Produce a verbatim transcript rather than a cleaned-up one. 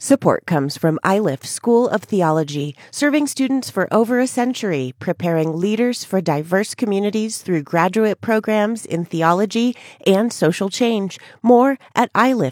Support comes from iLift School of Theology, serving students for over a century, preparing leaders for diverse communities through graduate programs in theology and social change. More at i lift